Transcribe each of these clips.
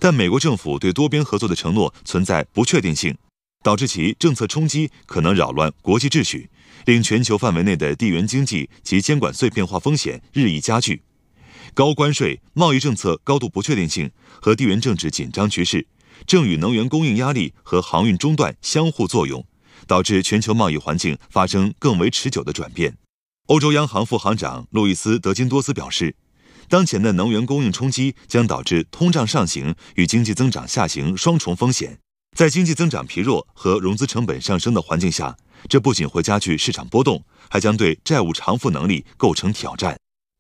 但美国政府对多边合作的承诺存在不确定性，导致其政策冲击可能扰乱国际秩序，令全球范围内的地缘经济及监管碎片化风险日益加剧。高关税、贸易政策高度不确定性和地缘政治紧张局势，正与能源供应压力和航运中断相互作用，导致全球贸易环境发生更为持久的转变。欧洲央行副行长路易斯·德金多斯表示，当前的能源供应冲击将导致通胀上行与经济增长下行双重风险。在经济增长疲弱和融资成本上升的环境下，这不仅会加剧市场波动，还将对债务偿付能力构成挑战。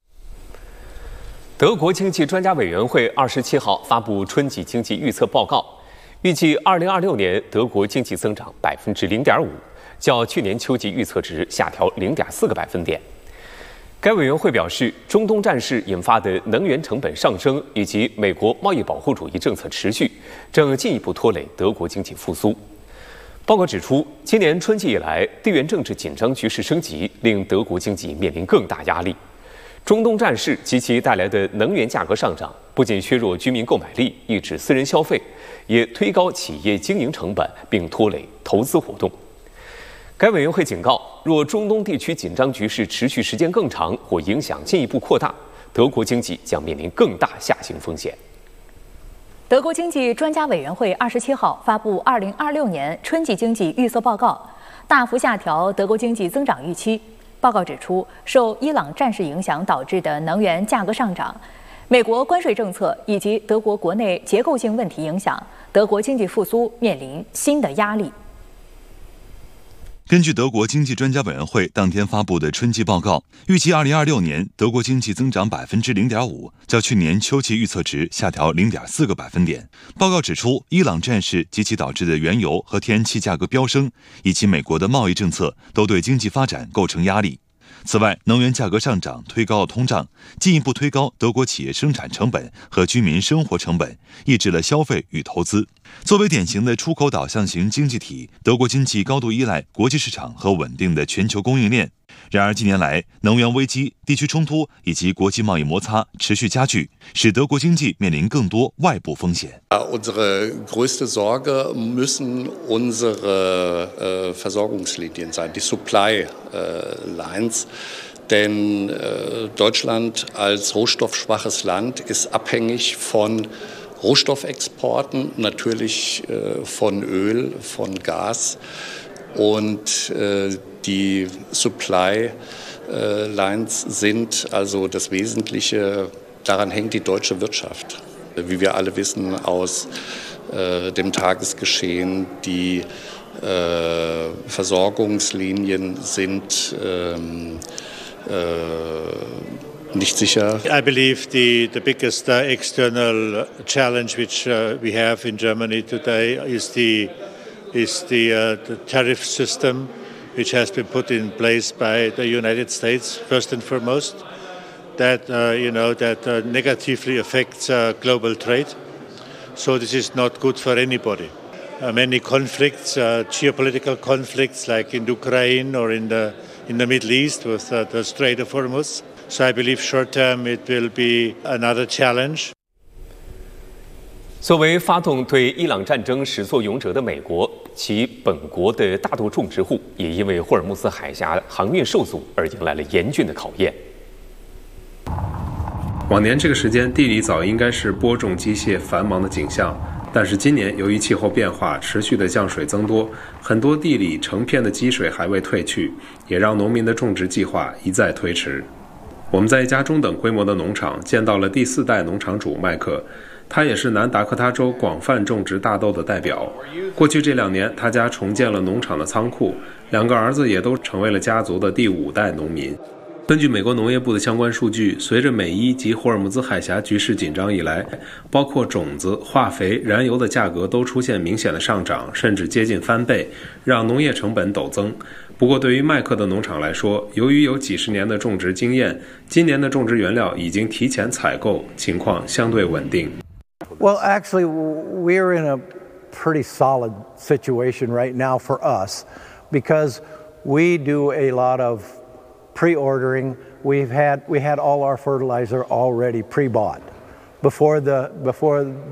德国经济专家委员会27号发布春季经济预测报告，预计2026年德国经济增长0.5%，较去年秋季预测值下调0.4个百分点。该委员会表示，中东战事引发的能源成本上升以及美国贸易保护主义政策持续，正进一步拖累德国经济复苏。报告指出，今年春季以来，地缘政治紧张局势升级，令德国经济面临更大压力。中东战事及其带来的能源价格上涨，不仅削弱居民购买力，抑制私人消费，也推高企业经营成本，并拖累投资活动。该委员会警告，若中东地区紧张局势持续时间更长，或影响进一步扩大，德国经济将面临更大下行风险。 德国经济专家委员会27号发布2026年春季经济预测报告，大幅下调德国经济增长预期。报告指出，受伊朗战事影响导致的能源价格上涨、美国关税政策以及德国国内结构性问题影响，德国经济复苏面临新的压力。 根据德国经济专家委员会当天发布的春季报告，预计2026年德国经济增长0.5%，较去年秋季预测值下调0.4个百分点。报告指出，伊朗战事及其导致的原油和天然气价格飙升，以及美国的贸易政策都对经济发展构成压力。此外，能源价格上涨推高了通胀，进一步推高德国企业生产成本和居民生活成本，抑制了消费与投资。作为典型的出口导向型经济体，德国经济高度依赖国际市场和稳定的全球供应链。然而，近年来能源危机、地区冲突以及国际贸易摩擦持续加剧，使德国经济面临更多外部风险。 Unsere größte Sorge müssen unsere Versorgungslinien sein, die Supply Lines. Denn Deutschland als rohstoffschwaches Land ist abhängig von Rohstoffexporten, natürlich von Öl, von Gas und die Supply Lines sind also das Wesentliche, daran hängt die deutsche Wirtschaft. Wie wir alle wissen aus dem Tagesgeschehen, die Versorgungslinien sind nicht sicher. I believe the biggest external challenge which we have in Germany today is the tariff system, which has been put in place by the United States first and foremost. That negatively affects global trade. So this is not good for anybody. Many conflicts, geopolitical conflicts, like in Ukraine or in the Middle East with the Strait of Hormuz. So I believe short term it will be another challenge. 作为发动对伊朗战争始作俑者的美国，其本国的大多种植户也因为霍尔木兹海峡航运受阻而迎来了严峻的考验。 往年这个时间，地里早应该是播种机械繁忙的景象，但是今年由于气候变化，持续的降水增多，很多地里成片的积水还未退去，也让农民的种植计划一再推迟。我们在一家中等规模的农场见到了第4代农场主麦克，他也是南达科他州广泛种植大豆的代表。过去这2年，他家重建了农场的仓库，2个儿子也都成为了家族的第5代农民。根据美国农业部的相关数据，随着美伊及霍尔木兹海峡局势紧张以来，包括种子、化肥、燃油的价格都出现明显的上涨，甚至接近翻倍，让农业成本陡增。不过对于麦克的农场来说，由于有几十年的种植经验，今年的种植原料已经提前采购，情况相对稳定。 Well, actually, we're in a pretty solid situation right now for us because we do a lot of pre-ordering. We had all our fertilizer already pre-bought before